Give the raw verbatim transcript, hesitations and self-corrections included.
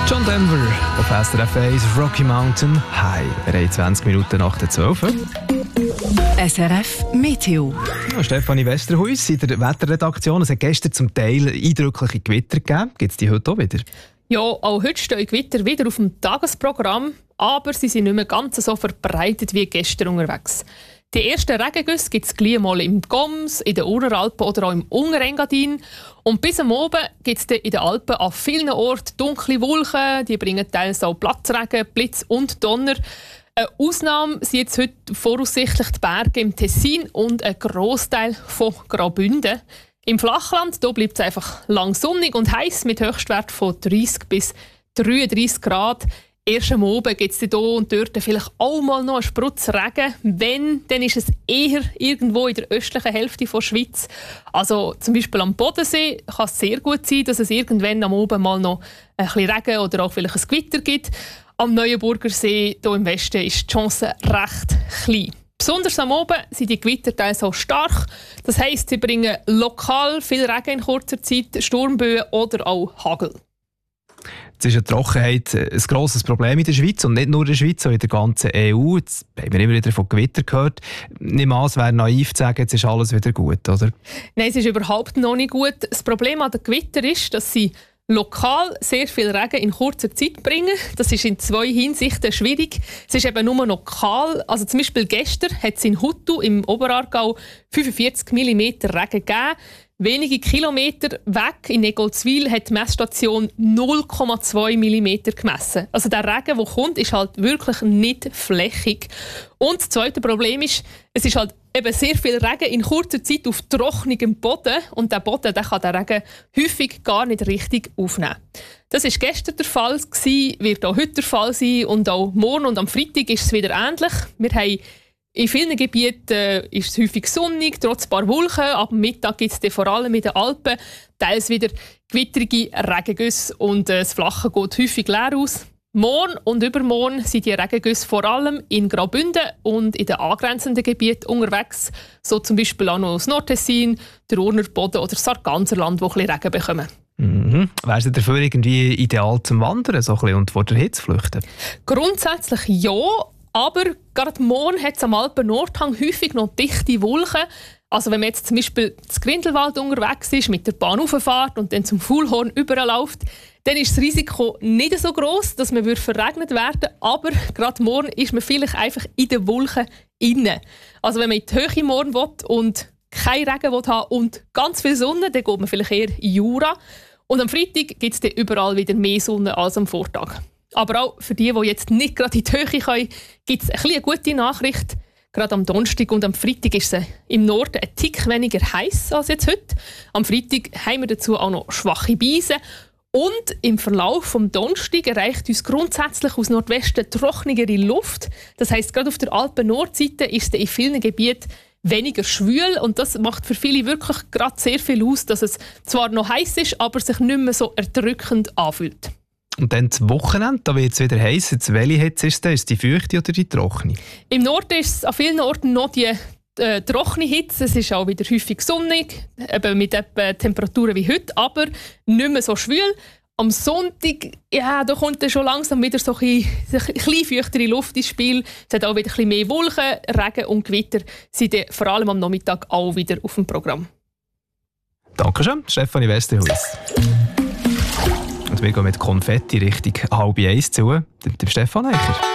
John Denver auf S R F eins Rocky Mountain High. Wir haben zwanzig Minuten nach der zwölf. S R F Meteo. Ja, Stefanie Westerhuis in der Wetterredaktion. Es hat gestern zum Teil eindrückliche Gewitter gegeben. Gibt es die heute auch wieder? Ja, auch heute stehen Gewitter wieder auf dem Tagesprogramm, aber sie sind nicht mehr ganz so verbreitet wie gestern unterwegs. Die ersten Regengüsse gibt es gleich mal im Goms, in den Uralpen oder auch im Unterengadin. Und bis am Abend gibt es in den Alpen an vielen Orten dunkle Wolken. Die bringen teils auch Platzregen, Blitz und Donner. Eine Ausnahme sind jetzt heute voraussichtlich die Berge im Tessin und ein Grossteil von Graubünden. Im Flachland da bleibt es einfach lang sonnig und heiß mit Höchstwert von dreißig bis dreiunddreißig Grad. Erst am Abend gibt es hier und dort vielleicht auch mal noch einen Sprutz Regen. Wenn, dann ist es eher irgendwo in der östlichen Hälfte der Schweiz. Also zum Beispiel am Bodensee kann es sehr gut sein, dass es irgendwann am Abend mal noch ein bisschen Regen oder auch vielleicht ein Gewitter gibt. Am Neuenburger See hier im Westen ist die Chance recht klein. Besonders am Abend sind die Gewitter teils auch stark. Das heisst, sie bringen lokal viel Regen in kurzer Zeit, Sturmböen oder auch Hagel. Jetzt ist ja die Trockenheit ein grosses Problem in der Schweiz und nicht nur in der Schweiz, sondern in der ganzen E U. Jetzt haben wir immer wieder von Gewitter gehört. Ich nehme an, es wäre naiv zu sagen, jetzt ist alles wieder gut, oder? Nein, es ist überhaupt noch nicht gut. Das Problem an den Gewittern ist, dass sie lokal sehr viel Regen in kurzer Zeit bringen. Das ist in zwei Hinsichten schwierig. Es ist eben nur noch kahl. Also zum Beispiel gestern hat es in Huttu im Oberaargau fünfundvierzig Millimeter Regen gegeben. Wenige Kilometer weg in Negolzwil hat die Messstation null Komma zwei Millimeter gemessen. Also der Regen, der kommt, ist halt wirklich nicht flächig. Und das zweite Problem ist, es ist halt eben sehr viel Regen in kurzer Zeit auf trockenem Boden. Und der Boden der kann den Regen häufig gar nicht richtig aufnehmen. Das war gestern der Fall, wird auch heute der Fall sein. Und auch morgen und am Freitag ist es wieder ähnlich. Wir haben in vielen Gebieten äh, ist es häufig sonnig, trotz ein paar Wolken. Ab Mittag gibt es vor allem in den Alpen teils wieder gewitterige Regengüsse und äh, das Flache geht häufig leer aus. Morgen und übermorgen sind die Regengüsse vor allem in Graubünden und in den angrenzenden Gebieten unterwegs, so zum Beispiel auch noch das Nordtessin, der Urner Boden oder das Sarganserland, wo ein bisschen Regen bekommen. Mhm. Wäre es dafür irgendwie ideal zum Wandern so ein bisschen und vor der Hitze flüchten? Grundsätzlich ja. Aber gerade morgen hat es am Alpen-Nordhang häufig noch dichte Wolken. Also wenn man jetzt zum Beispiel zum Grindelwald unterwegs ist, mit der Bahn rauffährt und dann zum Fuhlhorn überläuft, dann ist das Risiko nicht so gross, dass man verregnet werden würde. Aber gerade morgen ist man vielleicht einfach in den Wolken inne. Also wenn man in die Höhe morgen will und keinen Regen will haben und ganz viel Sonne, dann geht man vielleicht eher in Jura. Und am Freitag gibt es dann überall wieder mehr Sonne als am Vortag. Aber auch für die, die jetzt nicht gerade in die Höhe können, gibt es eine gute Nachricht. Gerade am Donnerstag und am Freitag ist es im Norden ein Tick weniger heiß als jetzt heute. Am Freitag haben wir dazu auch noch schwache Beise. Und im Verlauf des Donnerstag erreicht uns grundsätzlich aus Nordwesten trockenere Luft. Das heisst, gerade auf der Alpen-Nordseite ist es in vielen Gebieten weniger schwül. Und das macht für viele wirklich gerade sehr viel aus, dass es zwar noch heiß ist, aber sich nicht mehr so erdrückend anfühlt. Und dann das Wochenende, da wird es wieder heiß. Jetzt, welche Hitze ist das? Ist die feuchte oder die trockene? Im Norden ist es an vielen Orten noch die äh, trockene Hitze. Es ist auch wieder häufig sonnig, eben mit etwa Temperaturen wie heute, aber nicht mehr so schwül. Am Sonntag, ja, da kommt dann schon langsam wieder so ein bisschen feuchtere Luft ins Spiel. Es hat auch wieder ein bisschen mehr Wolken, Regen und Gewitter sind dann vor allem am Nachmittag auch wieder auf dem Programm. Dankeschön, Stefanie Westerhuis. Und wir gehen mit Konfetti Richtung halb eins zu, dem Stefan Eicher.